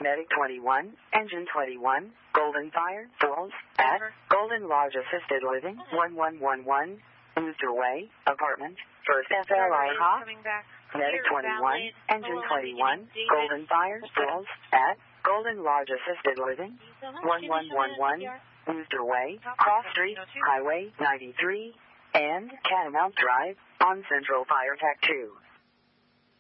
Medic 21, Engine 21, Golden Fire Falls at Golden Lodge Assisted Living, 1111, Wooster Way, Apartment, First FLI Hop. Medic 21, Engine 21, Golden Fire Falls at Golden Lodge Assisted Living, 1111, Wooster Way, Cross Street, Highway 93, and Catamount Drive on Central Fire Tech 2.